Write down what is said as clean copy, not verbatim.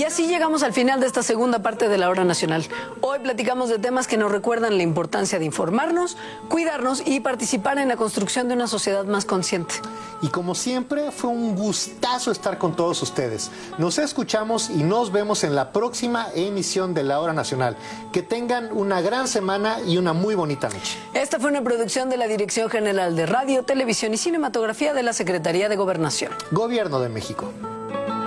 así llegamos al final de esta segunda parte de la Hora Nacional. Hoy platicamos de temas que nos recuerdan la importancia de informarnos, cuidarnos y participar en la construcción de una sociedad más consciente. Y como siempre, fue un gustazo estar con todos ustedes. Nos escuchamos y nos vemos en la próxima emisión de la Hora Nacional. Que tengan una gran semana y una muy bonita noche. Esta fue una producción de la Dirección General de Radio, Televisión y Cinematografía de la Secretaría de Gobernación. Gobierno de México.